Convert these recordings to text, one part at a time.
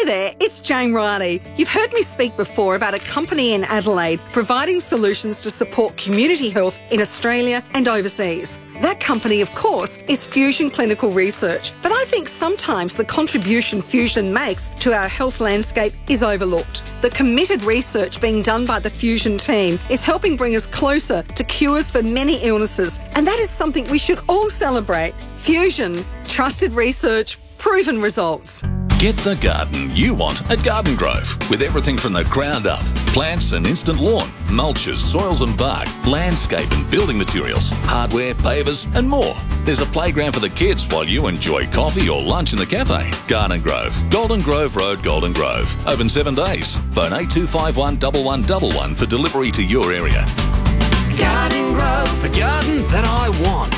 there, it's Jane Riley. You've heard me speak before about a company in Adelaide providing solutions to support community health in Australia and overseas. That company, of course, is Fusion Clinical Research. But I think sometimes the contribution Fusion makes to our health landscape is overlooked. The committed research being done by the Fusion team is helping bring us closer to cures for many illnesses, and that is something we should all celebrate. Fusion, trusted research, proven results. Get the garden you want at Garden Grove, with everything from the ground up. Plants and instant lawn, mulches, soils and bark, landscape and building materials, hardware, pavers and more. There's a playground for the kids while you enjoy coffee or lunch in the cafe. Garden Grove, Golden Grove Road, Golden Grove. Open 7 days. Phone 8251 1111 for delivery to your area. Garden Grove, the garden that I want.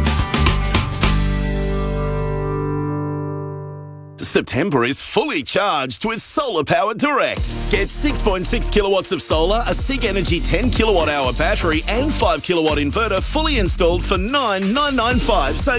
September is fully charged with Solar Power Direct. Get 6.6 kilowatts of solar, a SIG Energy 10 kilowatt hour battery and 5 kilowatt inverter fully installed for $9,995. Save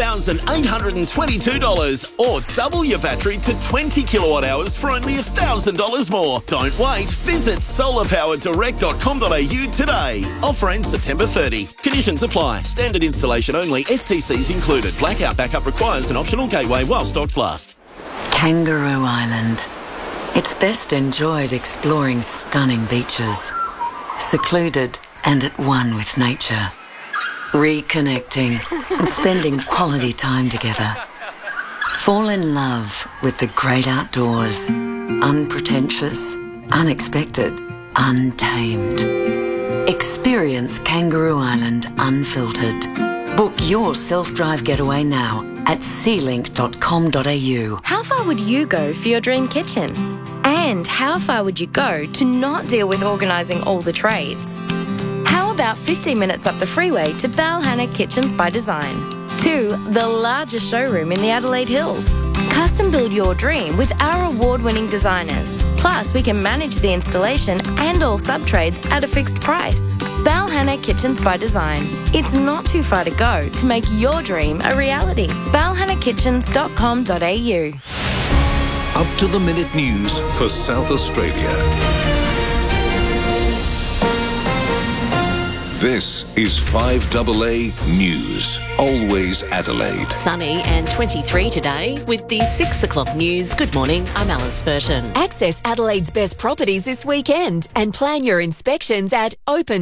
$1,822 or double your battery to 20 kilowatt hours for only $1,000 more. Don't wait. Visit solarpowerdirect.com.au today. Offer ends September 30. Conditions apply. Standard installation only. STCs included. Blackout backup requires an optional gateway while stocks last. Kangaroo Island. It's best enjoyed exploring stunning beaches, secluded and at one with nature, reconnecting and spending quality time together. Fall in love with the great outdoors, unpretentious, unexpected, untamed. Experience Kangaroo Island unfiltered. Book your self-drive getaway now at sealink.com.au. How far would you go for your dream kitchen? And how far would you go to not deal with organising all the trades? How about 15 minutes up the freeway to Balhanna Kitchens by Design? 2, the largest showroom in the Adelaide Hills. Custom build your dream with our award-winning designers. Plus, we can manage the installation and all sub-trades at a fixed price. Balhanna Kitchens by Design. It's not too far to go to make your dream a reality. balhannakitchens.com.au. Up to the minute news for South Australia. This is 5AA News. Always Adelaide. Sunny and 23 today with the 6 o'clock news. Good morning, I'm Alice Burton. Access Adelaide's best properties this weekend and plan your inspections at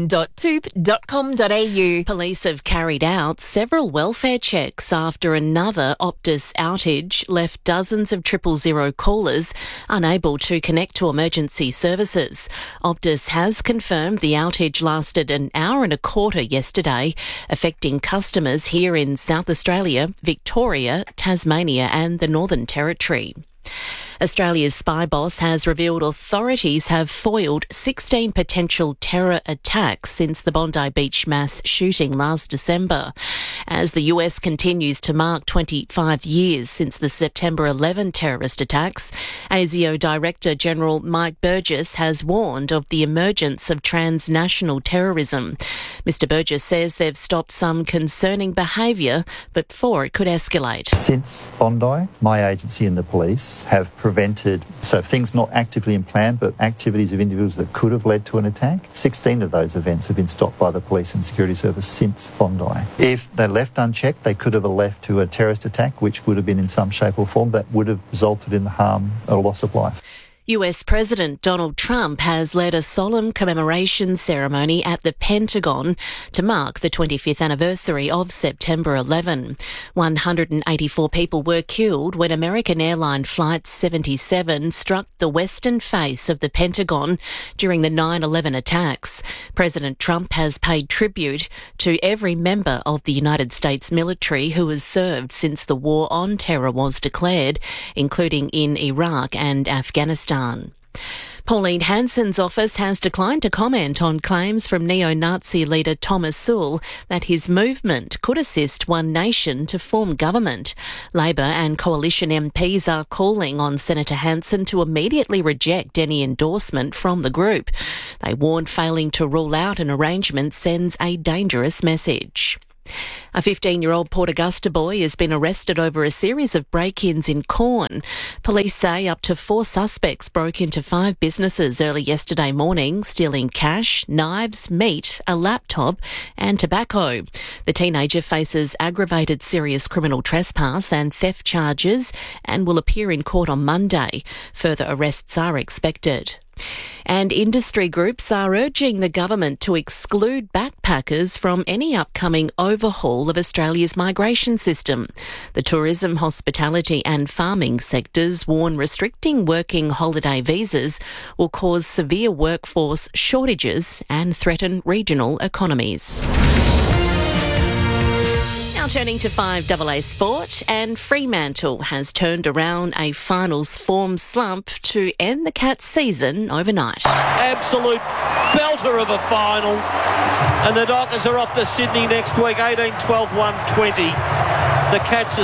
open.toop.com.au. Police have carried out several welfare checks after another Optus outage left dozens of 000 callers unable to connect to emergency services. Optus has confirmed the outage lasted an hour and a quarter yesterday, affecting customers here in South Australia, Victoria, Tasmania and the Northern Territory. Australia's spy boss has revealed authorities have foiled 16 potential terror attacks since the Bondi Beach mass shooting last December. As the US continues to mark 25 years since the September 11 terrorist attacks, ASIO Director General Mike Burgess has warned of the emergence of transnational terrorism. Mr Burgess says they've stopped some concerning behaviour, but before it could escalate. Since Bondi, my agency and the police have prevented, so things not actively in plan, but activities of individuals that could have led to an attack. 16 of those events have been stopped by the police and security service since Bondi. If they left unchecked, they could have left to a terrorist attack, which would have been in some shape or form that would have resulted in the harm, a loss of life. US President Donald Trump has led a solemn commemoration ceremony at the Pentagon to mark the 25th anniversary of September 11. 184 people were killed when American airline Flight 77 struck the western face of the Pentagon during the 9/11 attacks. President Trump has paid tribute to every member of the United States military who has served since the war on terror was declared, including in Iraq and Afghanistan. Pauline Hanson's office has declined to comment on claims from neo-Nazi leader Thomas Sowell that his movement could assist One Nation to form government. Labor and coalition MPs are calling on Senator Hanson to immediately reject any endorsement from the group. They warned failing to rule out an arrangement sends a dangerous message. A 15-year-old Port Augusta boy has been arrested over a series of break-ins in Corn. Police say up to 4 suspects broke into 5 businesses early yesterday morning, stealing cash, knives, meat, a laptop and tobacco. The teenager faces aggravated serious criminal trespass and theft charges and will appear in court on Monday. Further arrests are expected. And industry groups are urging the government to exclude backpackers from any upcoming overhaul of Australia's migration system. The tourism, hospitality and farming sectors warn restricting working holiday visas will cause severe workforce shortages and threaten regional economies. Now turning to 5AA sport, and Fremantle has turned around a finals form slump to end the Cats season overnight. Absolute belter of a final, and the Dockers are off to Sydney next week, 18-12-120. The Cats are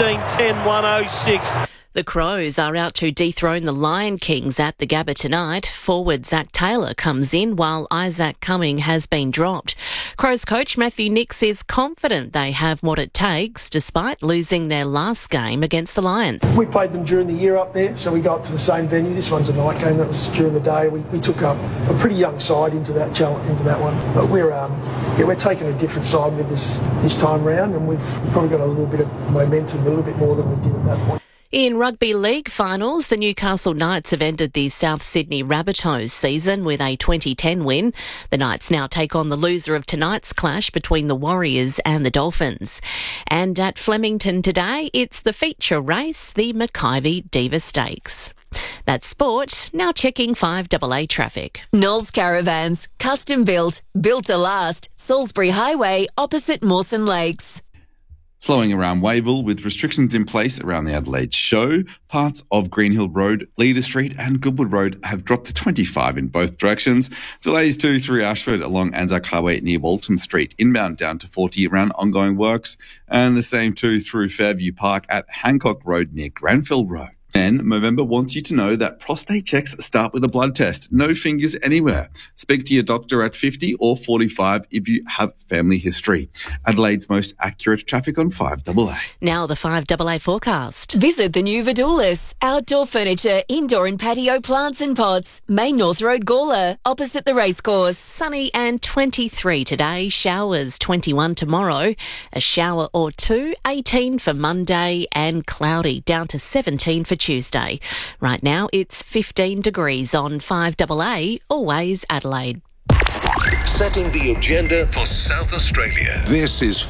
16-10-106. The Crows are out to dethrone the Lion Kings at the Gabba tonight. Forward Zach Taylor comes in while Isaac Cumming has been dropped. Crows coach Matthew Nicks is confident they have what it takes despite losing their last game against the Lions. We played them during the year up there, so we go up to the same venue. This one's a night game. That was during the day. We took up a pretty young side into that one. But we're taking a different side with this time round, and we've probably got a little bit of momentum, a little bit more than we did at that point. In Rugby League finals, the Newcastle Knights have ended the South Sydney Rabbitohs season with a 20-10 win. The Knights now take on the loser of tonight's clash between the Warriors and the Dolphins. And at Flemington today, it's the feature race, the Mackivy Diva Stakes. That's sport. Now checking 5AA traffic. Knowles Caravans, custom built to last. Salisbury Highway, opposite Mawson Lakes. Slowing around Wavell with restrictions in place around the Adelaide Show. Parts of Greenhill Road, Leader Street and Goodwood Road have dropped to 25 in both directions. Delays too through Ashford along Anzac Highway near Waltham Street. Inbound down to 40 around ongoing works. And the same too through Fairview Park at Hancock Road near Granville Road. Then, Movember wants you to know that prostate checks start with a blood test. No fingers anywhere. Speak to your doctor at 50 or 45 if you have family history. Adelaide's most accurate traffic on 5AA. Now the 5AA forecast. Visit the new Vidoulis. Outdoor furniture, indoor and patio plants and pots. Main North Road, Gawler, opposite the racecourse. Sunny and 23 today. Showers 21 tomorrow. A shower or two. 18 for Monday and cloudy down to 17 for Tuesday. Right now it's 15 degrees on 5AA, always Adelaide. Setting the agenda for South Australia. This is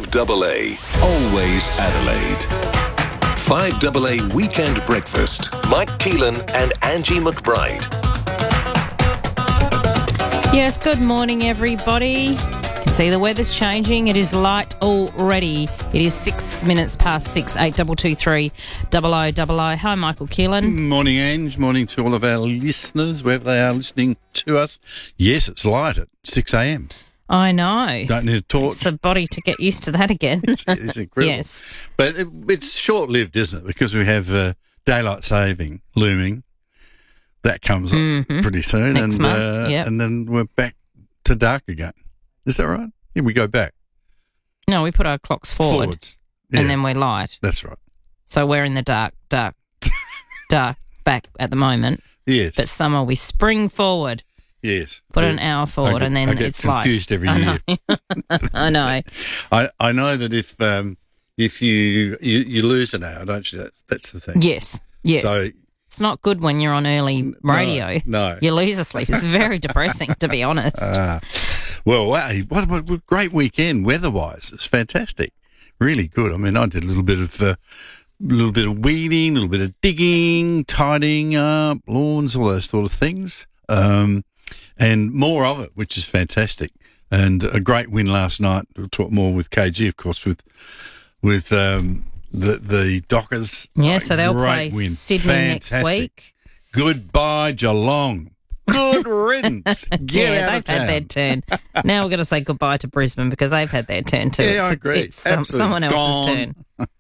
5AA, always Adelaide. 5AA Weekend Breakfast. Mike Keelan and Angie McBride. Yes, good morning, everybody. See, the weather's changing. It is light already. It is 6 minutes past 6, 8223 0000. Hi, Michael Keelan. Morning, Ange. Morning to all of our listeners, wherever they are listening to us. Yes, it's light at 6 a.m. I know. Don't need a torch. It's the body to get used to that again. It's incredible. Yes. But it's short-lived, isn't it? Because we have daylight saving looming. That comes up pretty soon. Next month, yep. And then we're back to dark again. Is that right? Yeah, we go back. No, we put our clocks forwards. Yeah. And then we're light. That's right. So we're in the dark back at the moment. Yes. But summer we spring forward. Yes. Put an hour forward and then it's light. I get confused every year. I know. I know that if you lose an hour, don't you? That's the thing. Yes. So it's not good when you're on early radio. No. You lose a sleep. It's very depressing, to be honest. Well, wow, what a great weekend weather-wise. It's fantastic. Really good. I mean, I did a little bit of weeding, a little bit of digging, tidying up, lawns, all those sort of things. And more of it, which is fantastic. And a great win last night. We'll talk more with KG, of course, with the Dockers. Yeah, so they'll play win. Sydney next week. Goodbye, Geelong. Good riddance. Get out of town. They've had their turn. Now we've got to say goodbye to Brisbane because they've had their turn too. Yeah, I agree. It's someone else's turn.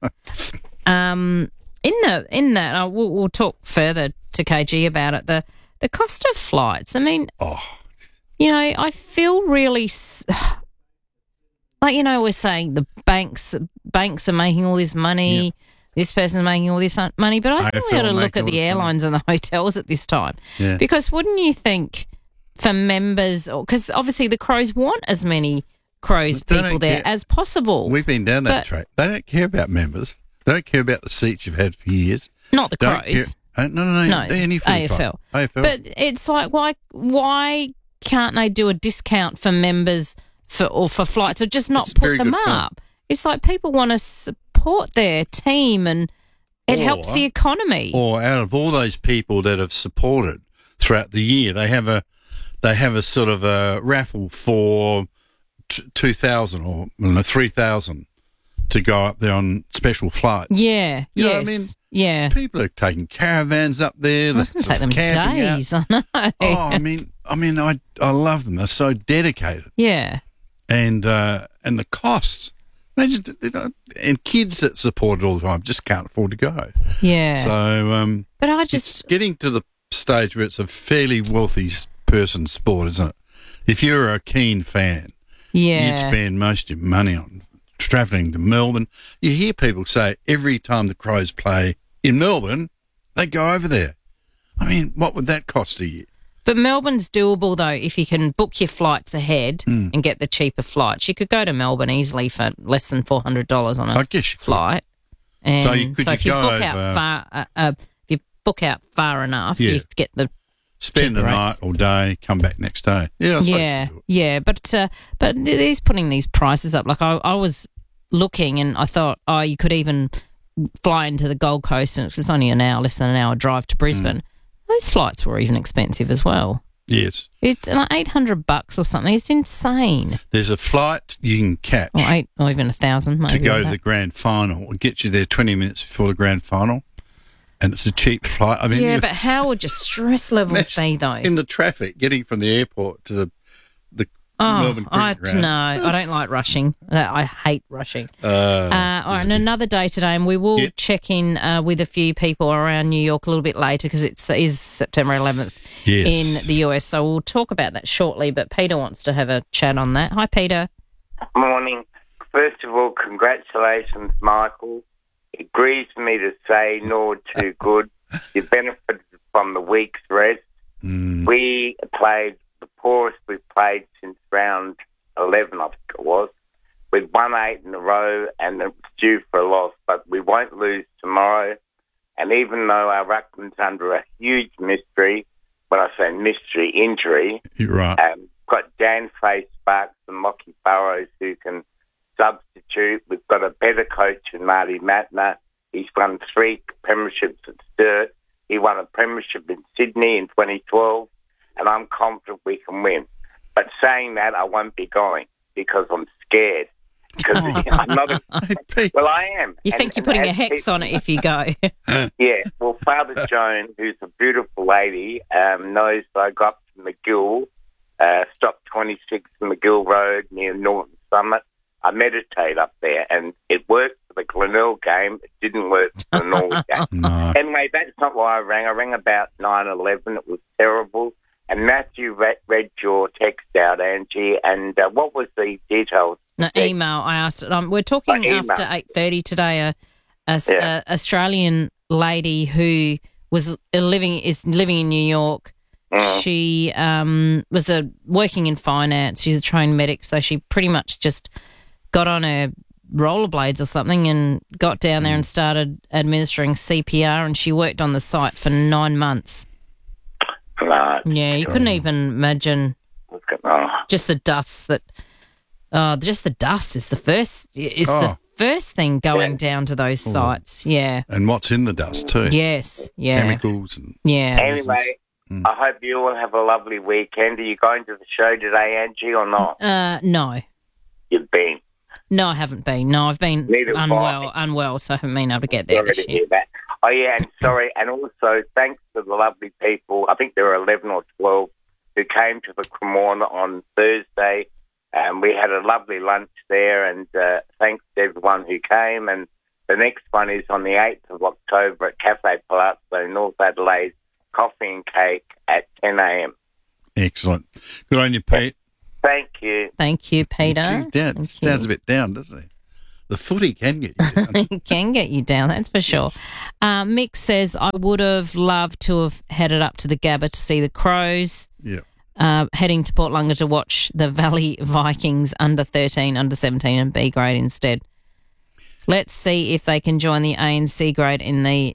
In that, we'll talk further to KG about it. The cost of flights. I mean, I feel really. Like, we're saying the banks are making all this money. Yeah. This person's making all this money. But I think we ought to look at the airlines and the hotels at this time. Yeah. Because wouldn't you think for members, because obviously the Crows want as many Crows people there as possible. We've been down that track. They don't care about members. They don't care about the seats you've had for years. Not the Crows. No. Any AFL. But it's like, why can't they do a discount for members for flights, or just not put them up? Point. It's like people want to support their team, and it helps the economy. Or out of all those people that have supported throughout the year, they have a sort of a raffle for 2,000 or 3,000 to go up there on special flights. Yeah, you know what I mean? Yeah. People are taking caravans up there. They take them days. Out. I know. I love them. They're so dedicated. Yeah. And the costs. Imagine, and kids that support it all the time just can't afford to go. Yeah. So, but it's getting to the stage where it's a fairly wealthy person's sport, isn't it? If you're a keen fan, you'd spend most of your money on travelling to Melbourne. You hear people say every time the Crows play in Melbourne, they go over there. I mean, what would that cost a year? But Melbourne's doable, though, if you can book your flights ahead and get the cheaper flights. You could go to Melbourne easily for less than $400 on a flight. And so if you book out far enough, you get the spend the night or day, come back next day. Yeah, but he's putting these prices up. Like I was looking and I thought, you could even fly into the Gold Coast, and it's only less than an hour drive to Brisbane. Those flights were even expensive as well. Yes. It's like $800 or something. It's insane. There's a flight you can catch. Or even 1,000 maybe. To go to the grand final. It gets you there 20 minutes before the grand final. And it's a cheap flight. I mean, but how would your stress levels be, though? In the traffic, getting from the airport to the Melbourne Cricket Ground. No, I don't like rushing. I hate rushing. All right, and another day today, and we will check in with a few people around New York a little bit later because it is September 11th in the US. So we'll talk about that shortly, but Peter wants to have a chat on that. Hi, Peter. Morning. First of all, congratulations, Michael. It grieves me to say, nor too good. You benefited from the week's rest. We played the poorest we've played since round 11, I think it was. We've won 8 in a row and it's due for a loss, but we won't lose tomorrow. And even though our ruckman's under a huge mystery, when I say mystery, injury, you're right. Got Dan Face-Sparks and Lockie Burrows who can substitute. We've got a better coach in Marty Matner. He's won 3 premierships at Sturt. He won a premiership in Sydney in 2012, and I'm confident we can win. But saying that, I won't be going because I'm scared. Because I'm not well, I am. You think you're putting a hex on it if you go. Yeah. Well, Father Joan, who's a beautiful lady, knows that I got to McGill, stopped 26 McGill Road near Norton Summit. I meditate up there, and it worked for the Glenelg game. It didn't work for the Norwood game. No. Anyway, that's not why I rang. I rang about 9:11. It was terrible. And Matthew read your text out, Angie. And what was the details? No, email. I asked it. We're talking after 8:30 today. A Australian lady who is living in New York. She was working in finance. She's a trained medic, so she pretty much just got on her rollerblades or something and got down there and started administering CPR, and she worked on the site for 9 months. Right. Yeah, you couldn't even imagine just the dust that. Just the dust is the first thing going down to those sites. Yeah, and what's in the dust too? Yes, yeah, chemicals. And anyway, I hope you all have a lovely weekend. Are you going to the show today, Angie, or not? No. You've been. No, I haven't been. No, I've been unwell, so I haven't been able to get there Sorry this to year. hear that. Oh, yeah, and sorry. And also, thanks to the lovely people, I think there were 11 or 12 who came to the Cremorne on Thursday. We had a lovely lunch there, and thanks to everyone who came. And the next one is on the 8th of October at Cafe Palazzo, North Adelaide, coffee and cake at 10 a.m. Excellent. Good on you, Pete. Thank you. Thank you, Peter. Sounds a bit down, doesn't he? The footy can get you down. It can get you down, that's for sure. Mick says, I would have loved to have headed up to the Gabba to see the Crows. Yeah. Heading to Port Lunga to watch the Valley Vikings under 13, under 17 and B grade instead. Let's see if they can join the A and C grade in the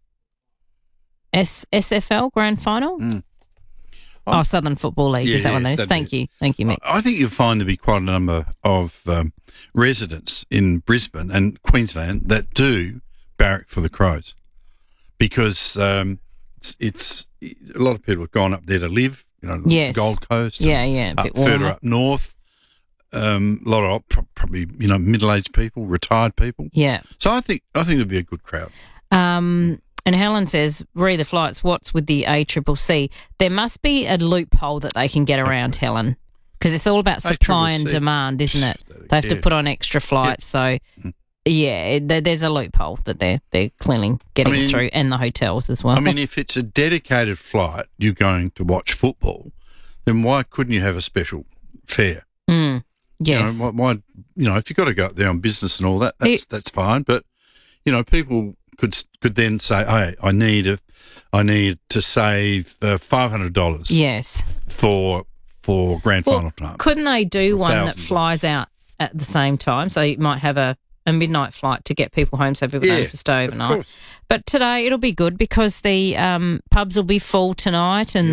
SFL Grand Final. Southern Football League. Is that one there? Thank you, Mick. I think you'll find there be quite a number of residents in Brisbane and Queensland that do barrack for the Crows because it's a lot of people have gone up there to live. Yes. Gold Coast. A bit warmer. Further up north. A lot of probably middle-aged people, retired people. Yeah. So I think it'd be a good crowd. And Helen says, re the flights, what's with the ACCC? There must be a loophole that they can get around, Helen, because it's all about supply and demand, isn't it? They have to put on extra flights. So, there's a loophole that they're clearly getting through, and the hotels as well. I mean, if it's a dedicated flight, you're going to watch football, then why couldn't you have a special fare? Yes. Why if you've got to go up there on business and all that, that's fine. But, people could then say, hey, I need to save $500. Yes. For grand final time. Couldn't they do one that flies out at the same time? So you might have a midnight flight to get people home so people don't have to stay overnight. But today it'll be good because the pubs will be full tonight and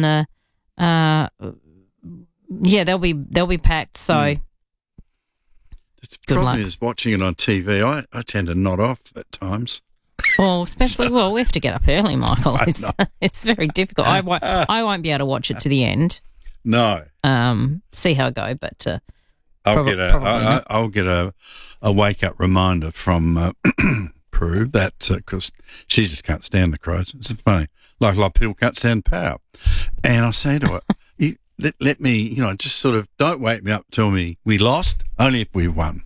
they'll be packed. So the problem is watching it on TV. I tend to nod off at times. Well, especially we have to get up early, Michael. It's very difficult. I won't be able to watch it to the end. No. See how I go, but I'll get a wake up reminder from Prue that because she just can't stand the Crows. It's funny, like a lot of people can't stand power, and I say to her, let me, just sort of don't wake me up, tell me we lost, only if we won.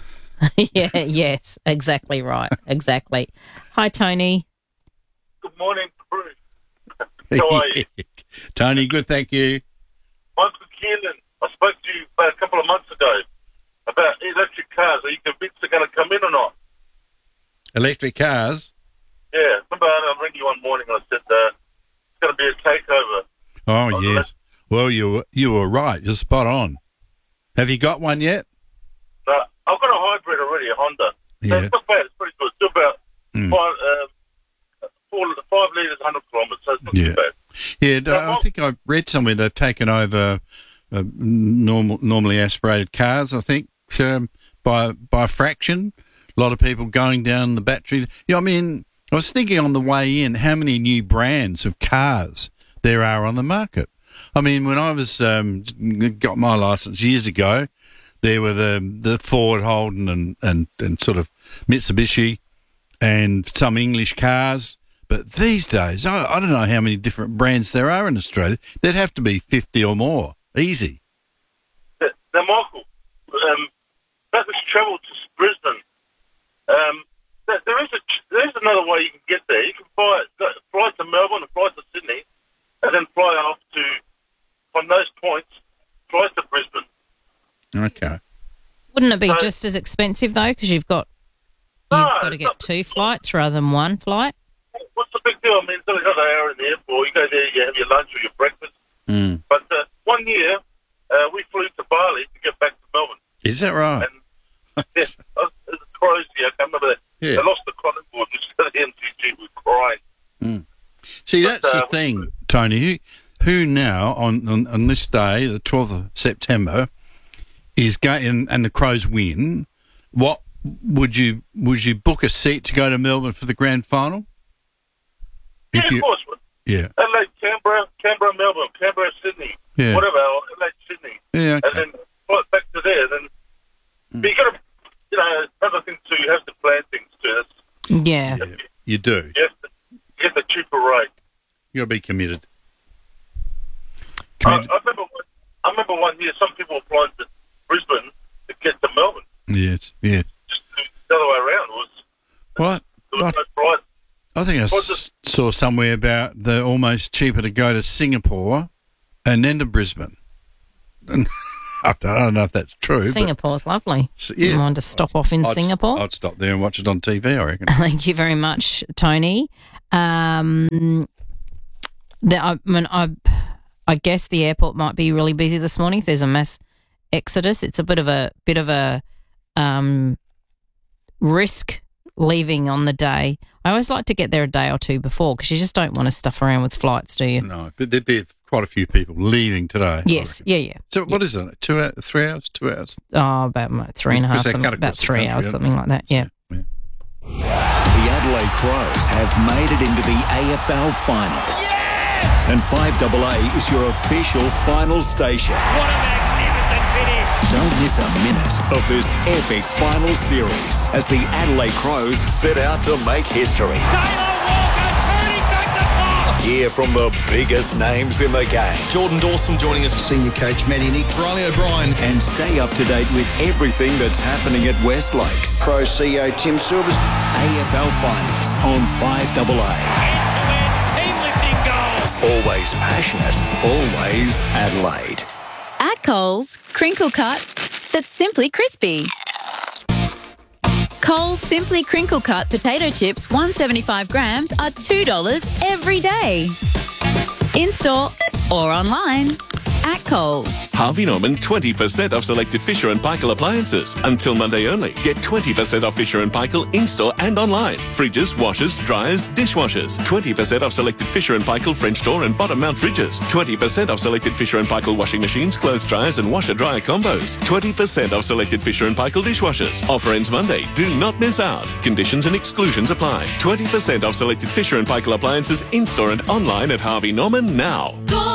Yes, exactly right. Exactly. Hi, Tony. Good morning, Bruce. How are you? Tony, good, thank you. Michael Keelan, I spoke to you about a couple of months ago about electric cars. Are you convinced they're going to come in or not? Electric cars? Yeah. Remember I rang you one morning and I said it's going to be a takeover. Oh, yes. Well, you were right. You're spot on. Have you got one yet? No, I've got a hybrid already, a Honda. Yeah. So it's not bad. It's pretty good. It's about 5 litres, 100 kilometres, so it's not too bad. Yeah, I think I read somewhere they've taken over normally aspirated cars, I think, by a fraction. A lot of people going down the battery. I was thinking on the way in how many new brands of cars there are on the market. I mean, when I was got my licence years ago, there were the Ford, Holden and sort of Mitsubishi and some English cars. But these days, I don't know how many different brands there are in Australia. There'd have to be 50 or more. Easy. Now, Michael, about this travel to Brisbane, there is another way you can get there. You can fly to Melbourne and fly to Sydney and then fly off to, from those points, fly to Brisbane. Okay. Wouldn't it be just as expensive, though, because you've got to get two flights rather than one flight? What's the big deal? I mean, it's only got an hour in the airport. You go there, you have your lunch or your breakfast. But 1 year, we flew to Bali to get back to Melbourne. Is that right? And, it was crazy. I can't remember that. Yeah. They lost the Collingwood, which got the MCG. We're crying. See, that's the thing, Tony. Who now, on this day, the 12th of September, is going, and the Crows win, what would you book a seat to go to Melbourne for the grand final? Yeah, of course. Yeah. Adelaide, Canberra, Melbourne, Canberra, Sydney, whatever, Adelaide, Sydney. Yeah, okay. And then fly back to there. Then but you got to, another thing too, you have to plan things too. Yeah. You do. You have to get the cheaper rate. You got to be committed. I remember 1 year, some people were flying to Brisbane to get to Melbourne. Yes, yeah. Just the other way around. What? There was no price. I think I saw somewhere about the almost cheaper to go to Singapore and then to Brisbane. I don't know if that's true. Singapore's lovely. Yeah. You want to stop off in Singapore? I'd stop there and watch it on TV, I reckon. Thank you very much, Tony. I guess the airport might be really busy this morning if there's a mass exodus. It's a bit of a risk leaving on the day. I always like to get there a day or two before because you just don't want to stuff around with flights, do you? No, but there'd be quite a few people leaving today. Yes, yeah. So what is it? 2 hours, 3 hours, 2 hours? Oh, about 3.5, about 3 hours, something like that, yeah. The Adelaide Crows have made it into the AFL Finals. Yes! And 5AA is your official final station. What a magnificent finish! Don't miss a minute of this epic final series as the Adelaide Crows set out to make history. Taylor Walker turning back the clock! Hear from the biggest names in the game. Jordan Dawson joining us, senior coach Matty Nick, Riley O'Brien. And stay up to date with everything that's happening at West Lakes. Pro CEO Tim Silvers. AFL Finals on 5AA. End-to-end team lifting goal! Always passionate, always Adelaide. At Coles, crinkle cut that's simply crispy. Coles Simply Crinkle Cut potato chips, 175 grams, are $2 every day. In-store or online. At Coles. Harvey Norman 20% off selected Fisher & Paykel appliances. Until Monday only. Get 20% off Fisher & Paykel in-store and online. Fridges, washers, dryers, dishwashers. 20% off selected Fisher & Paykel French door and bottom mount fridges. 20% off selected Fisher & Paykel washing machines, clothes dryers and washer-dryer combos. 20% off selected Fisher & Paykel dishwashers. Offer ends Monday. Do not miss out. Conditions and exclusions apply. 20% off selected Fisher & Paykel appliances in-store and online at Harvey Norman now.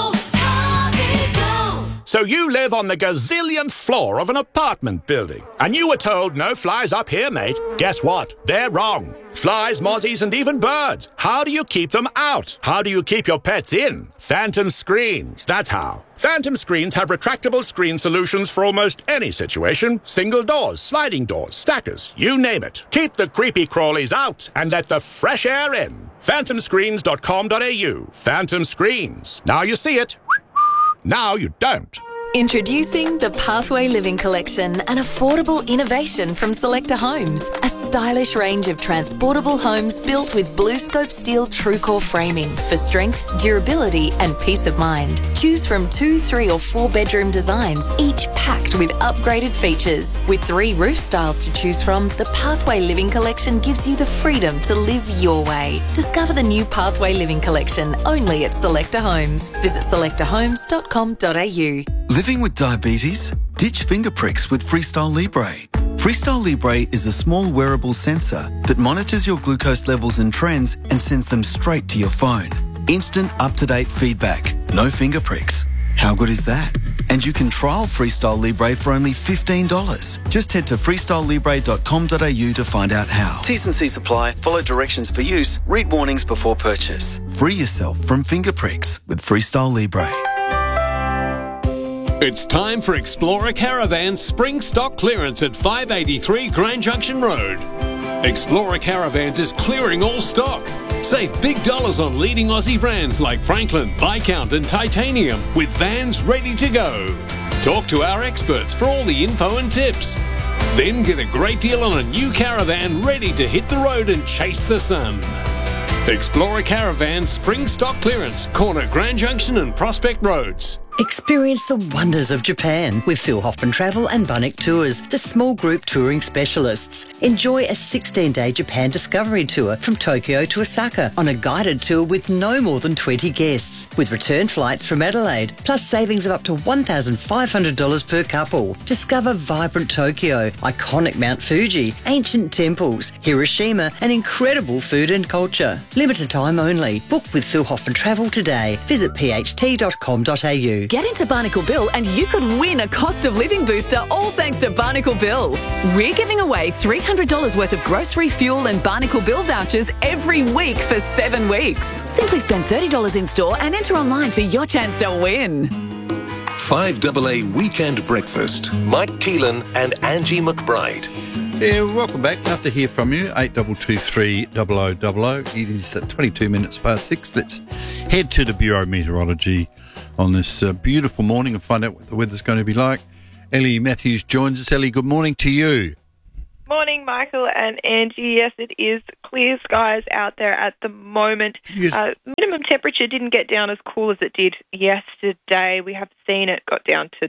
So you live on the gazillionth floor of an apartment building, and you were told no flies up here, mate. Guess what? They're wrong. Flies, mozzies, and even birds. How do you keep them out? How do you keep your pets in? Phantom Screens, that's how. Phantom Screens have retractable screen solutions for almost any situation. Single doors, sliding doors, stackers, you name it. Keep the creepy crawlies out and let the fresh air in. phantomscreens.com.au. Phantom Screens. Now you see it. Now you don't. Introducing the Pathway Living Collection, an affordable innovation from Selector Homes. A stylish range of transportable homes built with BlueScope steel TrueCore framing for strength, durability and peace of mind. Choose from 2, 3 or 4 bedroom designs, each packed with upgraded features. With 3 roof styles to choose from, the Pathway Living Collection gives you the freedom to live your way. Discover the new Pathway Living Collection only at Selector Homes. Visit selectorhomes.com.au. Living with diabetes? Ditch finger pricks with Freestyle Libre. Freestyle Libre is a small wearable sensor that monitors your glucose levels and trends and sends them straight to your phone. Instant, up-to-date feedback. No finger pricks. How good is that? And you can trial Freestyle Libre for only $15. Just head to freestylelibre.com.au to find out how. T's and C's apply. Follow directions for use. Read warnings before purchase. Free yourself from finger pricks with Freestyle Libre. It's time for Explorer Caravan's spring stock clearance at 583 Grand Junction Road. Explorer Caravans is clearing all stock. Save big dollars on leading Aussie brands like Franklin, Viscount and Titanium with vans ready to go. Talk to our experts for all the info and tips. Then get a great deal on a new caravan ready to hit the road and chase the sun. Explorer Caravan spring stock clearance, corner Grand Junction and Prospect Roads. Experience the wonders of Japan with Phil Hoffman Travel and Bunnik Tours, the small group touring specialists. Enjoy a 16-day Japan discovery tour from Tokyo to Osaka on a guided tour with no more than 20 guests, with return flights from Adelaide, plus savings of up to $1,500 per couple. Discover vibrant Tokyo, iconic Mount Fuji, ancient temples, Hiroshima, and incredible food and culture. Limited time only. Book with Phil Hoffman Travel today. Visit pht.com.au. Get into Barnacle Bill and you could win a cost of living booster, all thanks to Barnacle Bill. We're giving away $300 worth of grocery, fuel and Barnacle Bill vouchers every week for 7 weeks. Simply spend $30 in store and enter online for your chance to win. 5AA Weekend Breakfast. Mike Keelan and Angie McBride. Yeah, welcome back. Love to hear from you. 8223 0000. It is 22 minutes past 6. Let's head to the Bureau of Meteorology on this beautiful morning and find out what the weather's going to be like. Ellie Matthews joins us. Ellie, good morning to you. Morning, Michael and Angie. Yes, it is clear skies out there at the moment. Yes. Minimum temperature didn't get down as cool as it did yesterday. We have seen it got down to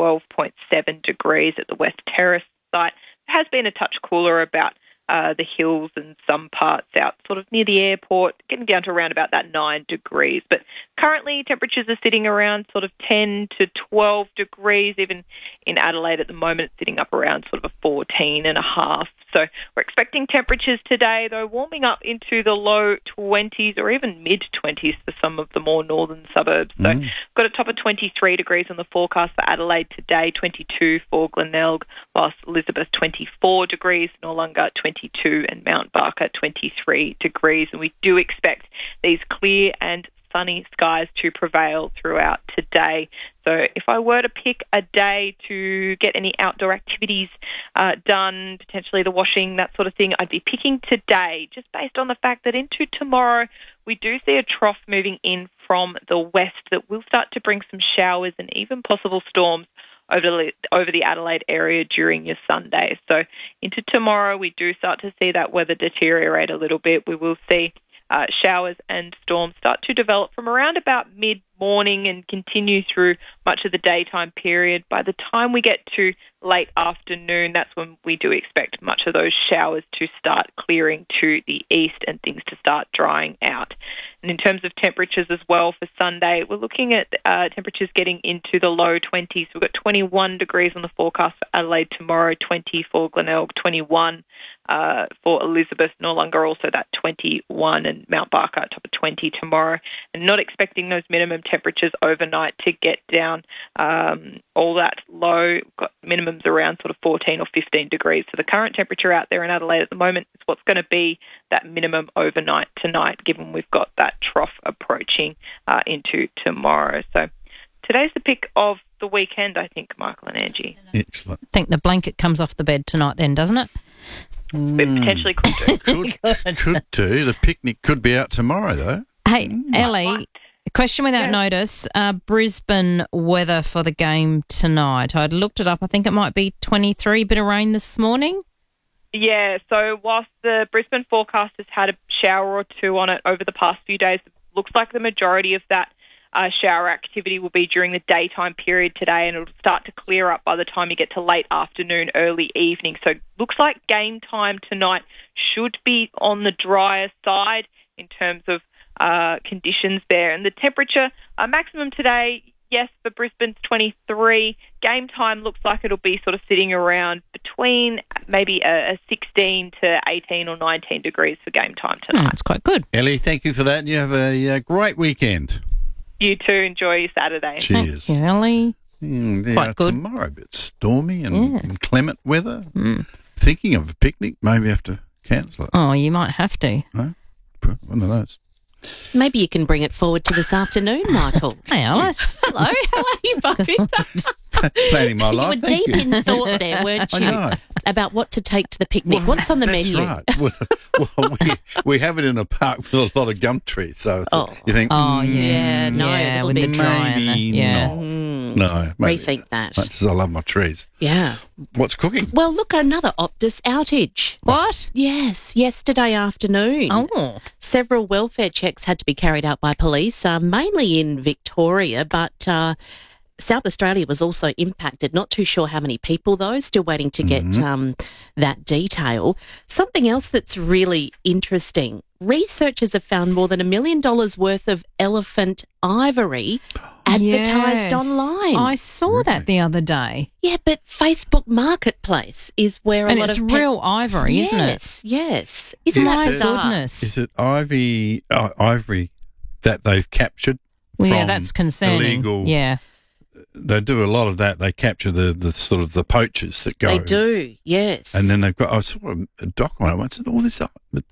12.7 degrees at the West Terrace site. It has been a touch cooler about the hills and some parts out sort of near the airport, getting down to around about that 9 degrees. But currently temperatures are sitting around sort of 10 to 12 degrees. Even in Adelaide at the moment, it's sitting up around sort of a 14.5. So we're expecting temperatures today, though, warming up into the low 20s or even mid-20s for some of the more northern suburbs. So got a top of 23 degrees on the forecast for Adelaide today, 22 for Glenelg, whilst Elizabeth 24 degrees, Noarlunga 22 and Mount Barker 23 degrees. And we do expect these clear and sunny skies to prevail throughout today. So if I were to pick a day to get any outdoor activities done, potentially the washing, that sort of thing, I'd be picking today, just based on the fact that into tomorrow we do see a trough moving in from the west that will start to bring some showers and even possible storms over the Adelaide area during your Sunday. So into tomorrow we do start to see that weather deteriorate a little bit. We will see showers and storms start to develop from around about mid-morning and continue through much of the daytime period. By the time we get to late afternoon, that's when we do expect much of those showers to start clearing to the east and things to start drying out. And in terms of temperatures as well for Sunday, we're looking at temperatures getting into the low 20s. We've got 21 degrees on the forecast for Adelaide tomorrow, 20 for Glenelg, 21 for Elizabeth, Noarlunga also that 21, and Mount Barker at top of 20 tomorrow. And not expecting those minimum temperatures overnight to get down all that low. We've got minimums around sort of 14 or 15 degrees. So the current temperature out there in Adelaide at the moment is what's going to be that minimum overnight tonight, given we've got that trough approaching into tomorrow. So today's the pick of the weekend, I think, Michael and Angie. Excellent. I think the blanket comes off the bed tonight then, doesn't it? It potentially could do. Could do. The picnic could be out tomorrow, though. Hey, Ellie, question without notice. Brisbane weather for the game tonight. I'd looked it up. I think it might be 23, bit of rain this morning. Yeah, so whilst the Brisbane forecast has had a shower or two on it over the past few days, it looks like the majority of that shower activity will be during the daytime period today, and it'll start to clear up by the time you get to late afternoon, early evening. So looks like game time tonight should be on the drier side in terms of conditions there. And the temperature maximum today, yes, for Brisbane's 23. Game time looks like it'll be sort of sitting around between maybe a 16 to 18 or 19 degrees for game time tonight. That's quite good. Ellie, thank you for that. You have a great weekend. You too. Enjoy your Saturday. Cheers. Thank you, Ellie. Quite good. Tomorrow a bit stormy and inclement weather. Thinking of a picnic, maybe have to cancel it. Oh, you might have to. No? One of those. Maybe you can bring it forward to this afternoon, Michael. Hey, Alice. Hello, how are you, Bobby? Planning my life. You were deep in thought there, weren't you? I know. About what to take to the picnic. What's on the menu? That's right. Well, we have it in a park with a lot of gum trees, so you think, yeah, no, yeah, a little with bit the dry in it. maybe Yeah. not. No, maybe. Rethink that. Much as I love my trees. Yeah. What's cooking? Well, look, another Optus outage. What? Yes, yesterday afternoon. Oh. Several welfare checks had to be carried out by police, mainly in Victoria, but South Australia was also impacted. Not too sure how many people, though. Still waiting to get that detail. Something else that's really interesting. Researchers have found more than $1 million worth of elephant ivory advertised online. I saw that the other day. Yeah, but Facebook Marketplace is where And a lot it's of real ivory, isn't it? Yes, yes. Isn't that My bizarre? goodness. Is it ivory that they've captured? Well, yeah, from that's concerning. Illegal, Yeah. They do a lot of that. They capture the sort of the poachers that go. They do, yes. And then they've got, I saw a doc on it once, and all this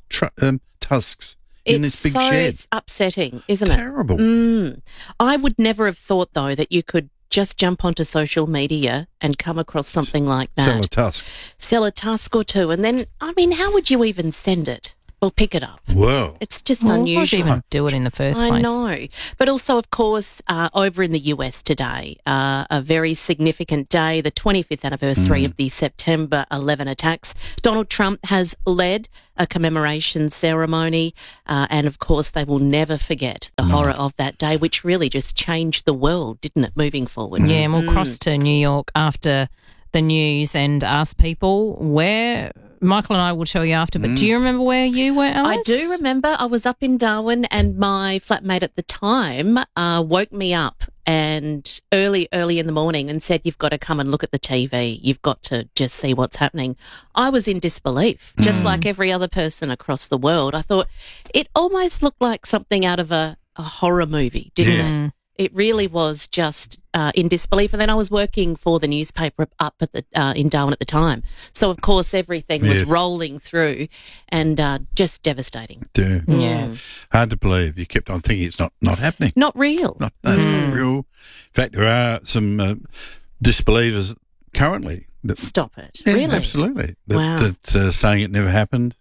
tusks in this big shed. It's so upsetting, isn't it? Terrible. I would never have thought, though, that you could just jump onto social media and come across something like that. Sell a tusk. Sell a tusk or two. And then, I mean, how would you even send it? Well, pick it up. Whoa. It's just Why'd unusual. you even do it in the first place? I know. But also, of course, over in the US today, a very significant day, the 25th anniversary of the September 11 attacks. Donald Trump has led a commemoration ceremony, and of course, they will never forget the horror of that day, which really just changed the world, didn't it, moving forward? Yeah, and we'll cross to New York after the news and ask people where... Michael and I will tell you after, but do you remember where you were, Alice? I do remember. I was up in Darwin and my flatmate at the time woke me up and early in the morning and said, you've got to come and look at the TV. You've got to just see what's happening. I was in disbelief, just like every other person across the world. I thought it almost looked like something out of a horror movie, didn't it? It really was just in disbelief. And then I was working for the newspaper up at the in Darwin at the time. So, of course, everything was rolling through and just devastating. Yeah. Hard to believe. You kept on thinking it's not happening. Not real. That's not real. In fact, there are some disbelievers currently. Stop it. Yeah, really? Absolutely. Wow. That's saying it never happened.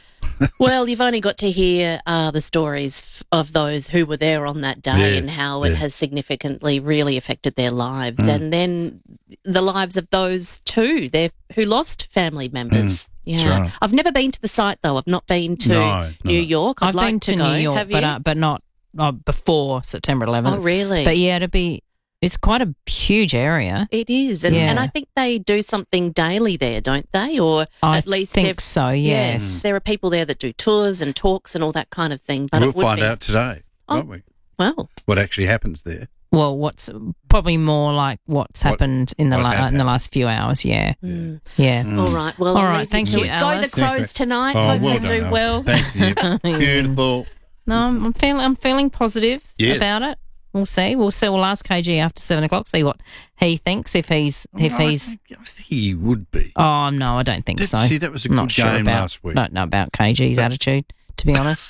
Well, you've only got to hear the stories of those who were there on that day and how it has significantly really affected their lives. And then the lives of those too, who lost family members. Yeah. Right. I've never been to the site, though. I've not been to New York. I've like been to go. New York, Have you? but not before September 11th. Oh, really? But yeah, it's quite a huge area. It is. And I think they do something daily there, don't they? Or at least think so, yes. There are people there that do tours and talks and all that kind of thing. But we'll find out today, won't we? Well. What actually happens there. Well, what's probably more like what's happened in the last few hours, yeah. Yeah. All right. Well, all right. Thank you, Alice. Go the Crows tonight. Oh, Hope well they do done, well. Thank you. Beautiful. No, I'm feeling positive about it. We'll see. We'll ask KG after 7 o'clock. See what he thinks. If he's. I think he would be. Oh no, I don't think so. See, that was a good game last week. Don't know about KG's attitude, to be honest.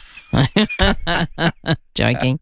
Joking.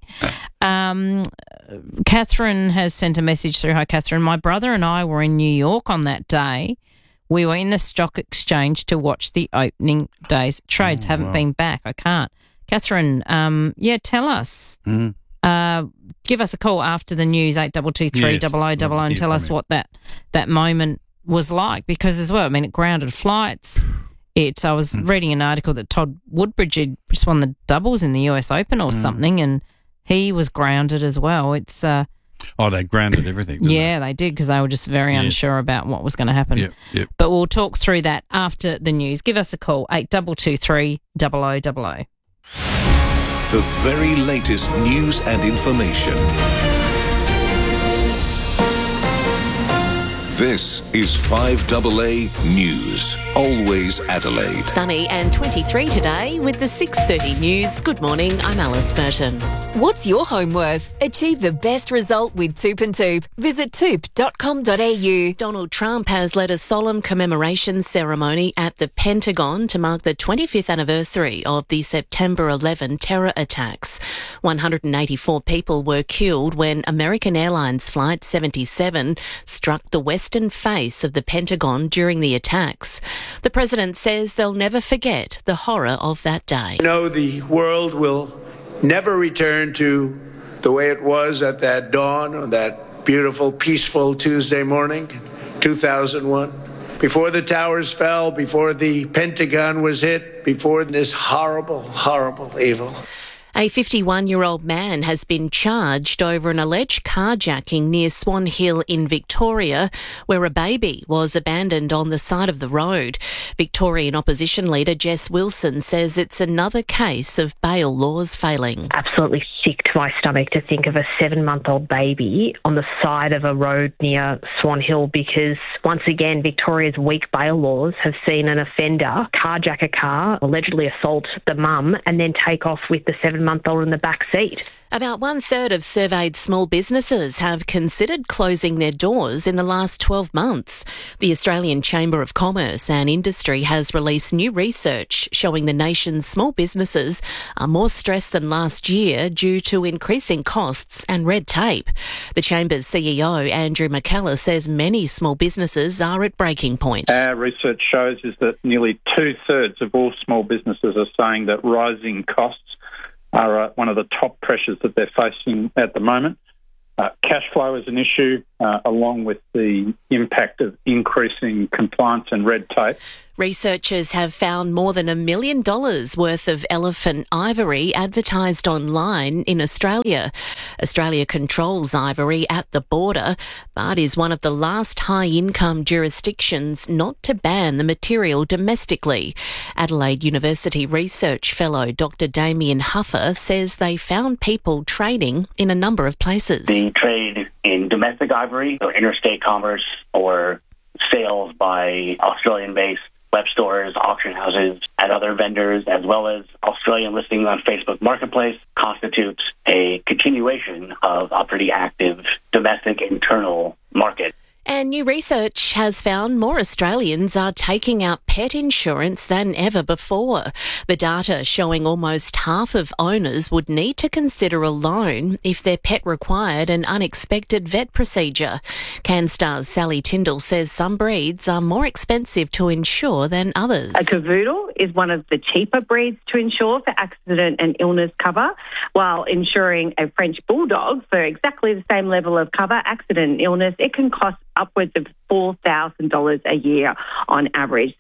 Catherine has sent a message through. Hi, Catherine. My brother and I were in New York on that day. We were in the stock exchange to watch the opening day's trades. Haven't been back. I can't. Catherine, tell us. Give us a call after the news, 8223 0000, and tell us what that moment was like. Because as well, I mean, it grounded flights. I was reading an article that Todd Woodbridge had just won the doubles in the US Open or something, and he was grounded as well. It's they grounded everything. They did, because they were just very unsure about what was going to happen. Yep. But we'll talk through that after the news. Give us a call, 8223 0000. The very latest news and information. This is 5AA News. Always Adelaide. Sunny and 23 today with the 6:30 news. Good morning, I'm Alice Merton. What's your home worth? Achieve the best result with Toop and Toop. Visit toop.com.au. Donald Trump has led a solemn commemoration ceremony at the Pentagon to mark the 25th anniversary of the September 11 terror attacks. 184 people were killed when American Airlines Flight 77 struck the western face of the Pentagon during the attacks. The president says they'll never forget the horror of that day. I know the world will never return to the way it was at that dawn on that beautiful, peaceful Tuesday morning, 2001. Before the towers fell, before the Pentagon was hit, before this horrible, horrible evil. A 51-year-old man has been charged over an alleged carjacking near Swan Hill in Victoria, where a baby was abandoned on the side of the road. Victorian opposition leader Jess Wilson says it's another case of bail laws failing. Absolutely sick to my stomach to think of a 7-month-old baby on the side of a road near Swan Hill, because once again, Victoria's weak bail laws have seen an offender carjack a car, allegedly assault the mum, and then take off with the 7-month-old in the back seat. About 1/3 of surveyed small businesses have considered closing their doors in the last 12 months. The Australian Chamber of Commerce and Industry has released new research showing the nation's small businesses are more stressed than last year due to increasing costs and red tape. The Chamber's CEO, Andrew McKellar, says many small businesses are at breaking point. Our research shows is that nearly 2/3 of all small businesses are saying that rising costs are one of the top pressures that they're facing at the moment. Cash flow is an issue, along with the impact of increasing compliance and red tape. Researchers have found more than $1 million worth of elephant ivory advertised online in Australia. Australia controls ivory at the border, but is one of the last high-income jurisdictions not to ban the material domestically. Adelaide University research fellow Dr. Damien Huffer says they found people trading in a number of places. They trade in domestic ivory, or interstate commerce, or sales by Australian-based web stores, auction houses, and other vendors, as well as Australian listings on Facebook Marketplace, constitutes a continuation of a pretty active domestic internal market. And new research has found more Australians are taking out pet insurance than ever before. The data showing almost half of owners would need to consider a loan if their pet required an unexpected vet procedure. CanStar's Sally Tyndall says some breeds are more expensive to insure than others. A cavoodle is one of the cheaper breeds to insure for accident and illness cover, while insuring a French bulldog for exactly the same level of cover, accident and illness, it can cost upwards of $4,000 a year on average.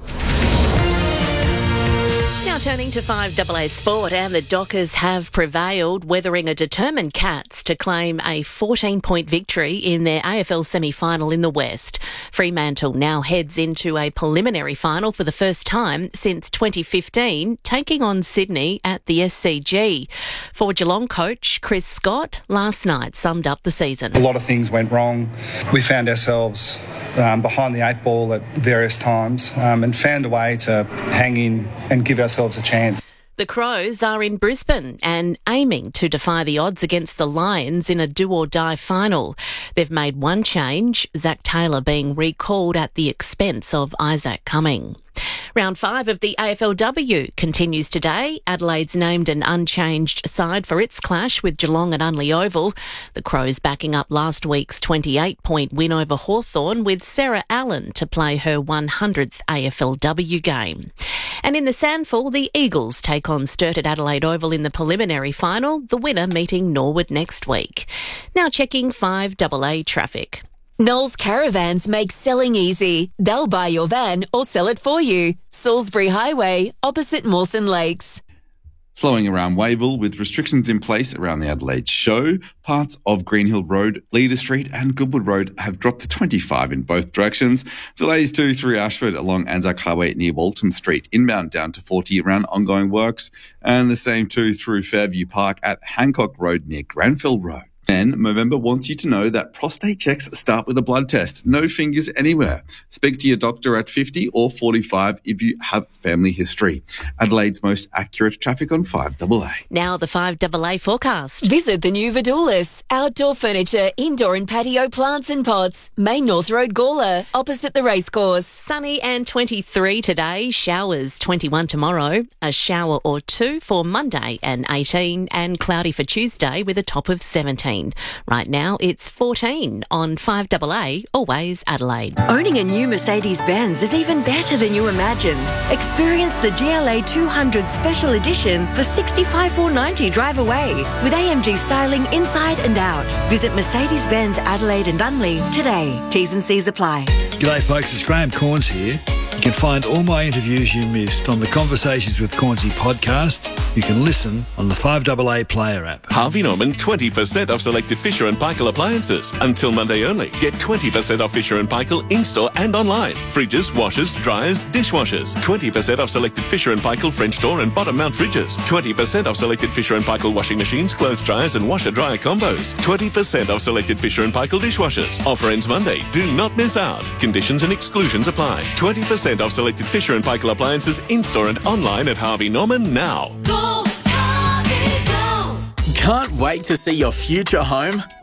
Now turning to 5AA Sport, and the Dockers have prevailed, weathering a determined Cats to claim a 14-point victory in their AFL semi-final in the West. Fremantle now heads into a preliminary final for the first time since 2015, taking on Sydney at the SCG. For Geelong coach Chris Scott, last night summed up the season. A lot of things went wrong. We found ourselves behind the 8 ball at various times and found a way to hang in and give ourselves a chance. The Crows are in Brisbane and aiming to defy the odds against the Lions in a do-or-die final. They've made one change, Zach Taylor being recalled at the expense of Isaac Cumming. Round 5 of the AFLW continues today. Adelaide's named an unchanged side for its clash with Geelong at Unley Oval. The Crows backing up last week's 28-point win over Hawthorn, with Sarah Allen to play her 100th AFLW game. And in the Sandful, the Eagles take on Sturt at Adelaide Oval in the preliminary final, the winner meeting Norwood next week. Now checking 5AA traffic. Knowles Caravans make selling easy. They'll buy your van or sell it for you. Salisbury Highway, opposite Mawson Lakes. Slowing around Wavell with restrictions in place around the Adelaide Show. Parts of Greenhill Road, Leader Street and Goodwood Road have dropped to 25 in both directions. Delays too through Ashford along Anzac Highway near Waltham Street, inbound down to 40 around ongoing works. And the same too through Fairview Park at Hancock Road near Granville Road. And Movember wants you to know that prostate checks start with a blood test. No fingers anywhere. Speak to your doctor at 50 or 45 if you have family history. Adelaide's most accurate traffic on 5AA. Now the 5AA forecast. Visit the new Vidulis. Outdoor furniture, indoor and patio plants and pots. Main North Road, Gawler, opposite the racecourse. Sunny and 23 today. Showers 21 tomorrow. A shower or two for Monday and 18. And cloudy for Tuesday with a top of 17. Right now, it's 14 on 5AA, always Adelaide. Owning a new Mercedes-Benz is even better than you imagined. Experience the GLA 200 Special Edition for $65,490 drive away with AMG styling inside and out. Visit Mercedes-Benz Adelaide and Unley today. T's and C's apply. G'day folks, it's Graham Corns here. You can find all my interviews you missed on the Conversations with Cornsey podcast. You can listen on the 5AA Player app. Harvey Norman 20% off selected Fisher & Paykel appliances. Until Monday only. Get 20% off Fisher & Paykel in-store and online. Fridges, washers, dryers, dishwashers. 20% off selected Fisher & Paykel French door and bottom mount fridges. 20% off selected Fisher & Paykel washing machines, clothes dryers and washer-dryer combos. 20% off selected Fisher & Paykel dishwashers. Offer ends Monday. Do not miss out. Conditions and exclusions apply. 20% off selected Fisher & Paykel appliances in-store and online at Harvey Norman now. Can't wait to see your future home?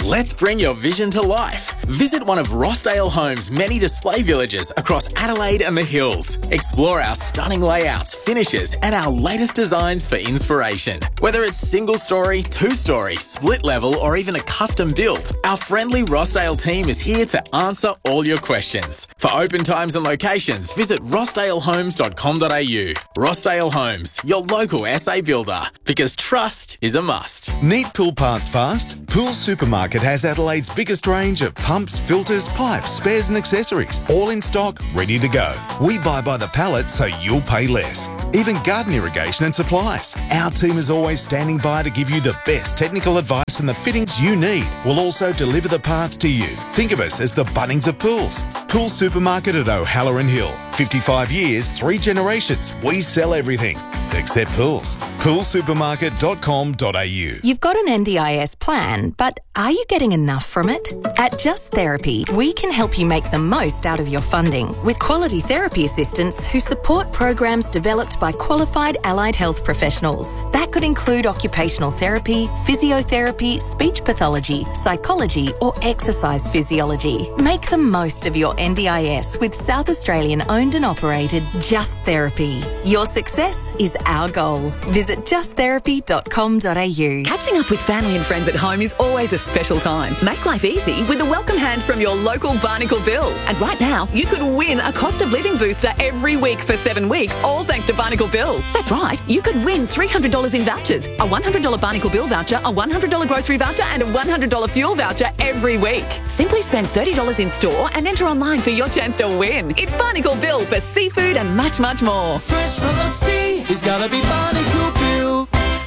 Let's bring your vision to life. Visit one of Rossdale Homes' many display villages across Adelaide and the Hills. Explore our stunning layouts, finishes, and our latest designs for inspiration. Whether it's single story, two-story, split level, or even a custom build, our friendly Rossdale team is here to answer all your questions. For open times and locations, visit rossdalehomes.com.au. Rossdale Homes, your local SA builder, because trust is a must. Need pool parts fast? Pool Supermarket has Adelaide's biggest range of pumps, filters, pipes, spares and accessories, all in stock, ready to go. We buy by the pallet so you'll pay less. Even garden irrigation and supplies. Our team is always standing by to give you the best technical advice and the fittings you need. We'll also deliver the parts to you. Think of us as the Bunnings of pools. Pool Supermarket at O'Halloran Hill. 55 years, 3 generations. We sell everything except pools. Poolsupermarket.com.au. You've got an NDIS plan, but are you getting enough from it? At Just Therapy, we can help you make the most out of your funding with quality therapy assistants who support programs developed by qualified allied health professionals. That could include occupational therapy, physiotherapy, speech pathology, psychology, or exercise physiology. Make the most of your NDIS with South Australian owned and operated Just Therapy. Your success is our goal. Visit justtherapy.com.au. Catching up with family and friends at home is always a special time. Make life easy with a welcome hand from your local Barnacle Bill. And right now, you could win a cost of living booster every week for 7 weeks, all thanks to Barnacle Bill. That's right, you could win $300 in vouchers, a $100 Barnacle Bill voucher, a $100 grocery voucher, and a $100 fuel voucher every week. Simply spend $30 in store and enter online for your chance to win. It's Barnacle Bill for seafood and much, much more. Fresh from the sea, it's gotta be Barnacle Bill.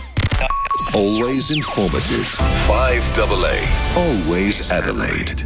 Always informative. 5AA. Always Adelaide.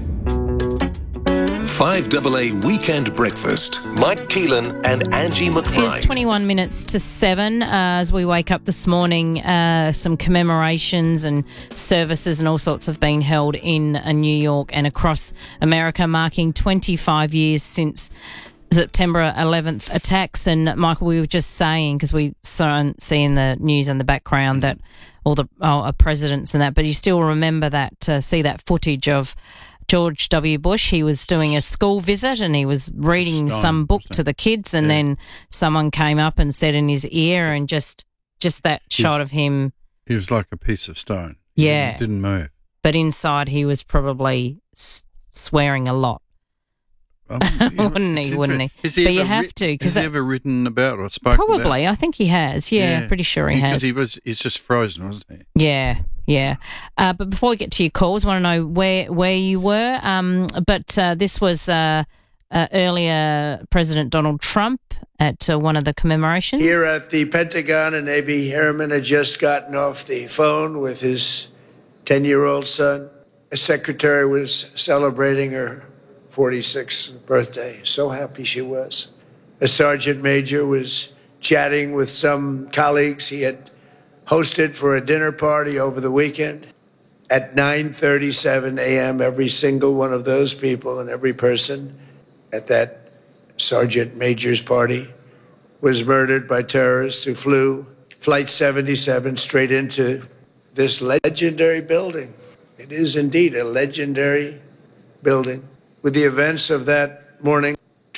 5AA Weekend Breakfast. Mike Keelan and Angie McBride. It's 21 minutes to 7 as we wake up this morning. Some commemorations and services and all sorts have been held in New York and across America, marking 25 years since September 11th attacks. And Michael, we were just saying, because we see in the news in the background that all the presidents and that, but you still remember that, see that footage of George W. Bush. He was doing a school visit and he was reading some book to the kids, and then someone came up and said in his ear, and just that shot of him. He was like a piece of stone. Yeah. He didn't move. But inside he was probably swearing a lot. Wouldn't he? But you have to. Has he ever written about or spoken probably, about? I think he has. Yeah, pretty sure he has. Because he's just frozen, wasn't he? Yeah. But before we get to your calls, I want to know where you were. But this was earlier President Donald Trump at one of the commemorations. Here at the Pentagon, and Navy Airman had just gotten off the phone with his 10-year-old son. A secretary was celebrating her 46th birthday. So happy she was. A sergeant major was chatting with some colleagues he had hosted for a dinner party over the weekend. At 9:37 a.m., every single one of those people and every person at that sergeant major's party was murdered by terrorists who flew Flight 77 straight into this legendary building. It is indeed a legendary building. With the events of that morning,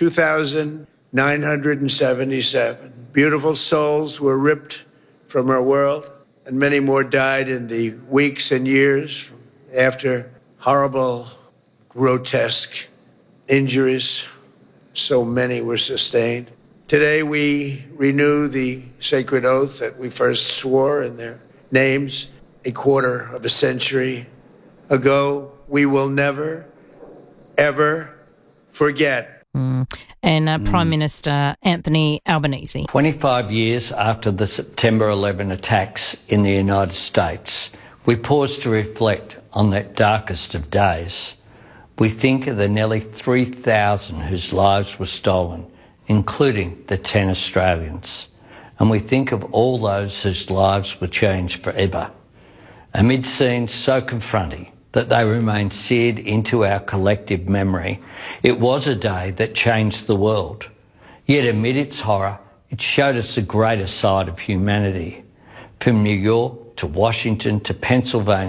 2,977 beautiful souls were ripped from our world, and many more died in the weeks and years after horrible, grotesque injuries. So many were sustained. Today we renew the sacred oath that we first swore in their names a quarter of a century ago. We will never, ever forget. And Prime Minister Anthony Albanese. 25 years after the September 11 attacks in the United States, we pause to reflect on that darkest of days. We think of the nearly 3,000 whose lives were stolen, including the 10 Australians. And we think of all those whose lives were changed forever. Amid scenes so confronting that they remain seared into our collective memory, it was a day that changed the world. Yet amid its horror, it showed us the greater side of humanity. From New York to Washington to Pennsylvania,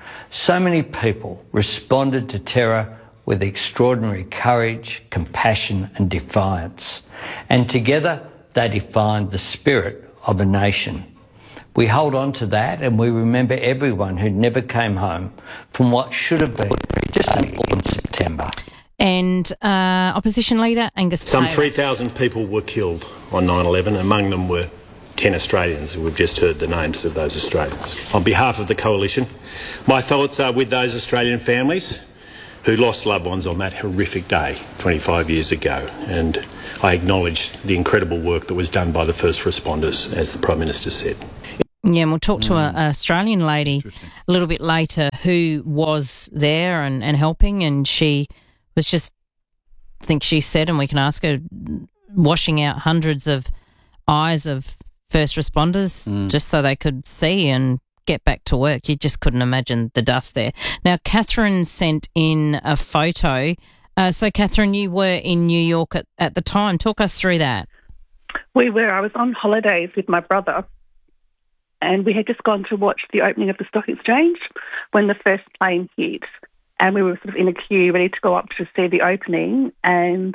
So many people responded to terror with extraordinary courage, compassion and defiance. And together they defined the spirit of a nation. We hold on to that and we remember everyone who never came home from what should have been just in September. And opposition leader Angus Taylor. Some 3,000 people were killed on 9/11. Among them were 10 Australians. We've just heard the names of those Australians. On behalf of the Coalition, my thoughts are with those Australian families who lost loved ones on that horrific day 25 years ago. And I acknowledge the incredible work that was done by the first responders, as the Prime Minister said. Yeah, and we'll talk to an Australian lady a little bit later who was there and helping, and she was just, I think she said, and we can ask her, washing out hundreds of eyes of first responders just so they could see and get back to work. You just couldn't imagine the dust there. Now, Catherine sent in a photo. So, Catherine, you were in New York at the time. Talk us through that. We were. I was on holidays with my brother, and we had just gone to watch the opening of the stock exchange when the first plane hit. And we were sort of in a queue ready to go up to see the opening, and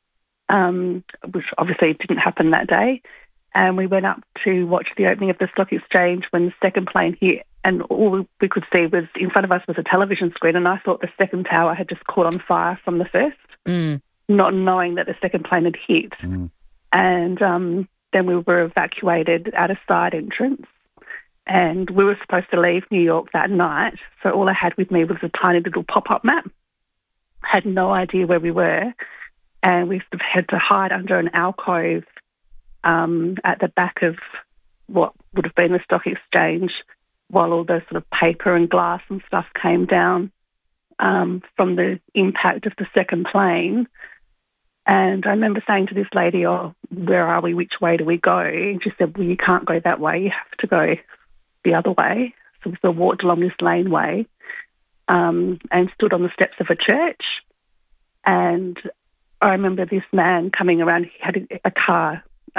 which obviously didn't happen that day. And we went up to watch the opening of the stock exchange when the second plane hit, and all we could see was in front of us was a television screen, and I thought the second tower had just caught on fire from the first, not knowing that the second plane had hit. And then we were evacuated at a side entrance, and we were supposed to leave New York that night, so all I had with me was a tiny little pop-up map. Had no idea where we were, and we sort of had to hide under an alcove at the back of what would have been the stock exchange while all the sort of paper and glass and stuff came down from the impact of the second plane. And I remember saying to this lady, "Oh, where are we? Which way do we go?" And she said, "Well, you can't go that way. You have to go the other way." So we sort of walked along this laneway and stood on the steps of a church. And I remember this man coming around. He had a car,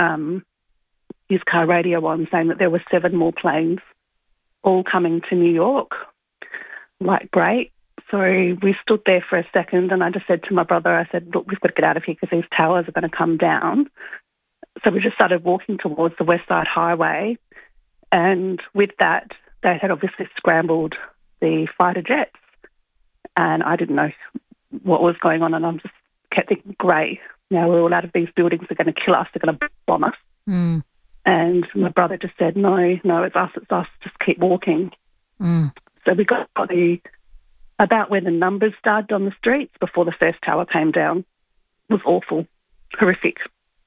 his car radio on, saying that there were 7 more planes all coming to New York. Like, great. So we stood there for a second, and I just said to my brother, I said, "Look, we've got to get out of here because these towers are going to come down." So we just started walking towards the West Side Highway, and with that, they had obviously scrambled the fighter jets, and I didn't know what was going on, and I just kept thinking, great, now we're all out of these buildings, they're going to kill us, they're going to bomb us. And my brother just said, no, it's us, just keep walking. So we got about where the numbers started on the streets before the first tower came down. It was awful, horrific.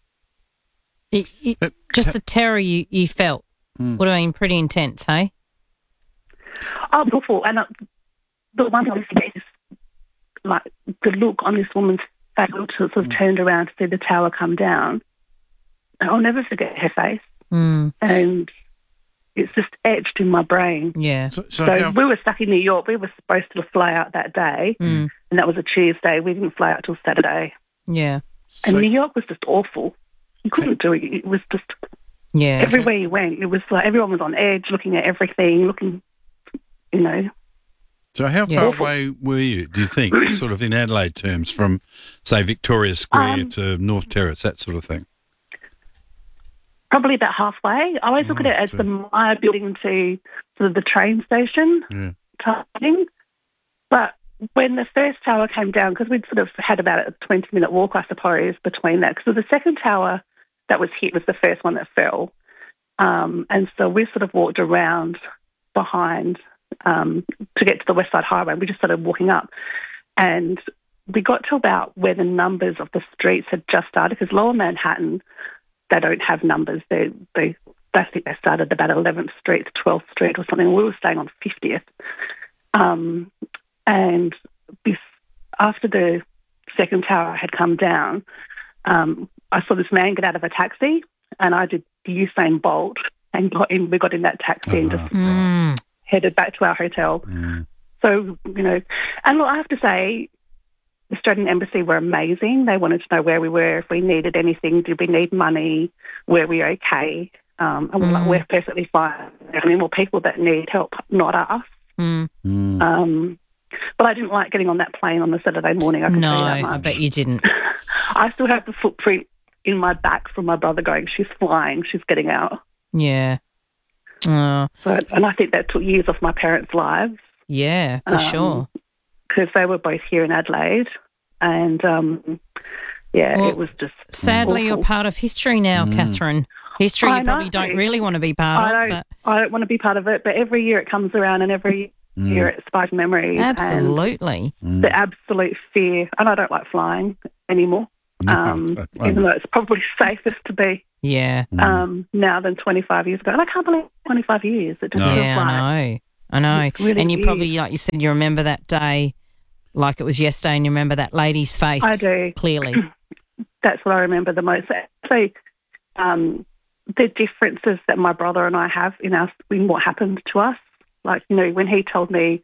Just the terror you felt would have been pretty intense, hey? Oh, awful. And the one thing I forget is like the look on this woman's face, sort of turned around to see the tower come down. I'll never forget her face. And it's just etched in my brain. Yeah. So we were stuck in New York. We were supposed to fly out that day, and that was a Tuesday. We didn't fly out till Saturday. Yeah. And New York was just awful. You couldn't do it. It was just everywhere you went. It was like everyone was on edge, looking at everything, looking, you know. So how far away were you, do you think, sort of in Adelaide terms, from, say, Victoria Square to North Terrace, that sort of thing? Probably about halfway. I always look at it as the Myer building to sort of the train station type thing. But when the first tower came down, because we'd sort of had about a 20-minute walk, I suppose, between that, because the second tower that was hit was the first one that fell. And so we sort of walked around behind to get to the West Side Highway. We just started walking up. And we got to about where the numbers of the streets had just started, because Lower Manhattan, they don't have numbers. I think they started about 11th Street to 12th Street or something. We were staying on 50th. And after the second tower had come down, I saw this man get out of a taxi, and I did the Usain Bolt and we got in that taxi and just headed back to our hotel. So, you know, and look, I have to say, the Australian Embassy were amazing. They wanted to know where we were, if we needed anything, did we need money, were we okay? And we're like, we're perfectly fine. I mean, more people that need help, not us. But I didn't like getting on that plane on the Saturday morning. I can tell you that much. I bet you didn't. I still have the footprint in my back from my brother going, she's flying, she's getting out. Yeah. And I think that took years off my parents' lives. Yeah, for sure. Because they were both here in Adelaide. And, it was just sadly, awful. you're part of history now, Catherine. History you probably don't really want to be part of. I don't want to be part of it, but every year it comes around and every year it sparks memories. Absolutely. And the absolute fear. And I don't like flying anymore, even though it's probably safest to be now than 25 years ago. And I can't believe 25 years. It just feels like. I know. It's really and you weird. probably, like you said, you remember that day like it was yesterday and you remember that lady's face. I do. Clearly. That's what I remember the most. So the differences that my brother and I have in what happened to us, like, when he told me,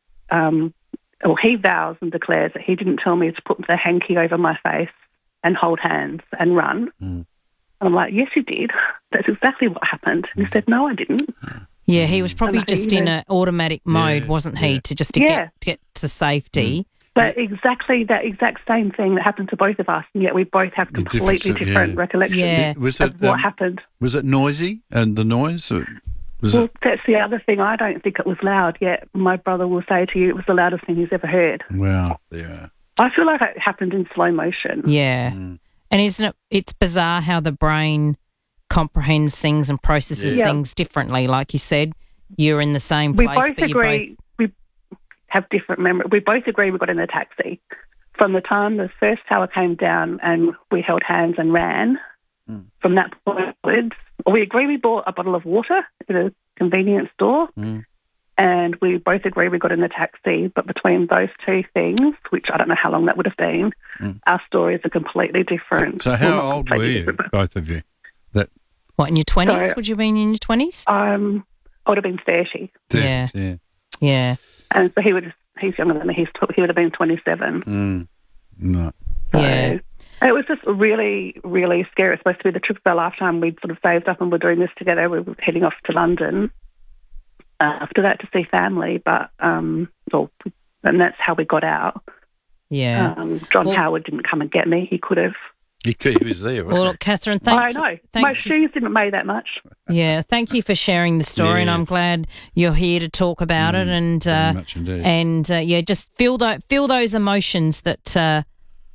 he vows and declares that he didn't tell me to put the hanky over my face and hold hands and run. And I'm like, yes, you did. That's exactly what happened. And he said, no, I didn't. Yeah, he was probably just in an automatic mode, wasn't he, to get to safety. But exactly that exact same thing that happened to both of us, and yet we both have completely different recollections of what happened. Was it noisy and the noise? That's the other thing. I don't think it was loud, yet my brother will say to you it was the loudest thing he's ever heard. Wow, yeah. I feel like it happened in slow motion. Yeah. And isn't it's bizarre how the brain comprehends things and processes things differently. Like you said, you're in the same place. We both agree. We have different memories. We both agree we got in a taxi. From the time the first tower came down and we held hands and ran, from that point onwards, we agree we bought a bottle of water at a convenience store, and we both agree we got in a taxi. But between those two things, which I don't know how long that would have been, our stories are completely different. So how old were you, both of you? What, in your 20s? So, would you have been in your 20s? I would have been 30. Yeah. And so he's younger than me. He would have been 27. No. So it was just really, really scary. It was supposed to be the trip of our lifetime. We'd sort of saved up and we're doing this together. We were heading off to London after that to see family, but and that's how we got out. Yeah. John Howard didn't come and get me. He could have. He was there, wasn't Well, Catherine, thank you. I know. My shoes didn't weigh that much. Yeah, thank you for sharing the story, and I'm glad you're here to talk about it. And very much indeed. And just feel those emotions that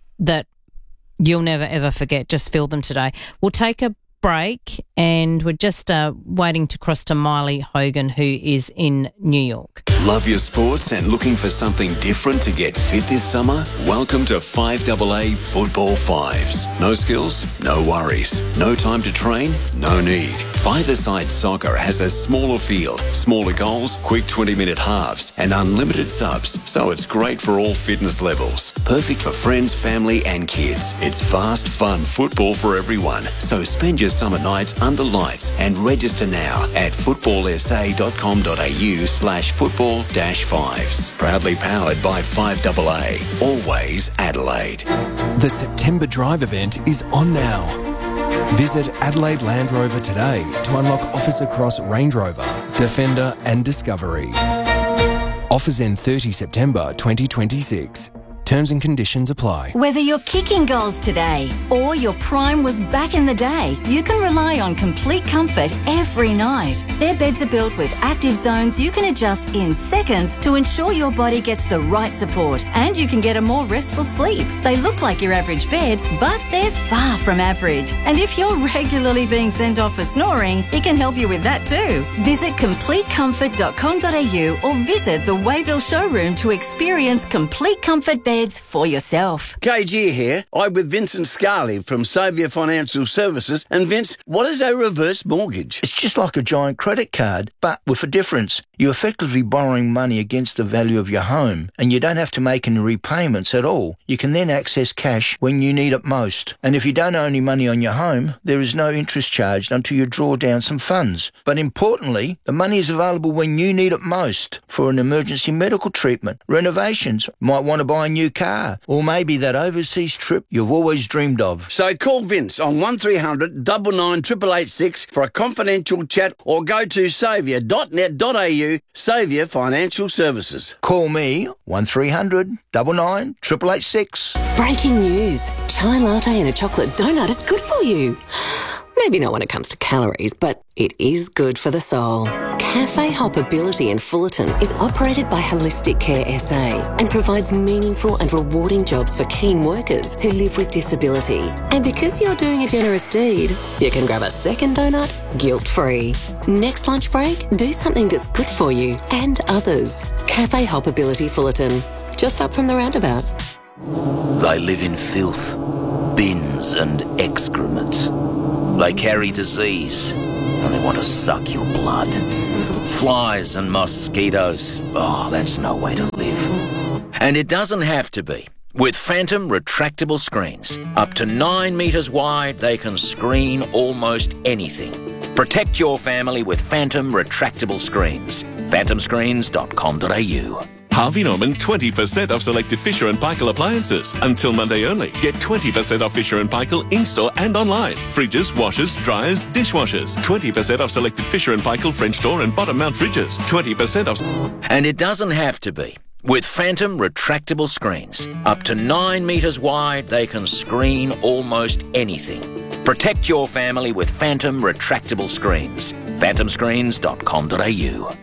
you'll never ever forget. Just feel them today. We'll take a break, and we're just waiting to cross to Miley Hogan, who is in New York. Love your sports and looking for something different to get fit this summer? Welcome to 5AA Football Fives. No skills, no worries. No time to train, no need. Five-a-side soccer has a smaller field, smaller goals, quick 20-minute halves, and unlimited subs, so it's great for all fitness levels. Perfect for friends, family, and kids. It's fast, fun football for everyone. So spend your summer nights under lights and register now at footballsa.com.au/football-fives. Proudly powered by 5AA. Always Adelaide. The September Drive event is on now. Visit Adelaide Land Rover today to unlock offers across Range Rover, Defender and Discovery. Offers end 30 September 2026. Terms and conditions apply. Whether you're kicking goals today or your prime was back in the day, you can rely on complete comfort every night. Their beds are built with active zones you can adjust in seconds to ensure your body gets the right support and you can get a more restful sleep. They look like your average bed, but they're far from average. And if you're regularly being sent off for snoring, it can help you with that too. Visit completecomfort.com.au or visit the Wayville showroom to experience complete comfort beds for yourself. KG here. I'm with Vincent Scarley from Saviour Financial Services. And Vince, what is a reverse mortgage? It's just like a giant credit card, but with a difference. You're effectively borrowing money against the value of your home, and you don't have to make any repayments at all. You can then access cash when you need it most. And if you don't owe any money on your home, there is no interest charged until you draw down some funds. But importantly, the money is available when you need it most for an emergency medical treatment, renovations, might want to buy a new car, or maybe that overseas trip you've always dreamed of. So call Vince on 1300 99 8886 for a confidential chat or go to saviour.net.au Saviour Financial Services. Call me 1300 99 886. Breaking news. Chai latte and a chocolate donut is good for you. Maybe not when it comes to calories, but it is good for the soul. Cafe Hoppability in Fullerton is operated by Holistic Care SA and provides meaningful and rewarding jobs for keen workers who live with disability. And because you're doing a generous deed, you can grab a second donut guilt-free. Next lunch break, do something that's good for you and others. Cafe Hoppability Fullerton, just up from the roundabout. They live in filth, bins and excrement. They carry disease and they want to suck your blood. Flies and mosquitoes. Oh, that's no way to live. And it doesn't have to be. With Phantom retractable screens, up to 9 metres wide, they can screen almost anything. Protect your family with Phantom retractable screens. phantomscreens.com.au. Harvey Norman 20% off selected Fisher & Paykel appliances. Until Monday only. Get 20% off Fisher & Paykel in-store and online. Fridges, washers, dryers, dishwashers. 20% off selected Fisher & Paykel French door and bottom mount fridges. 20% off. And it doesn't have to be. With Phantom retractable screens, up to 9 metres wide, they can screen almost anything. Protect your family with Phantom retractable screens. phantomscreens.com.au.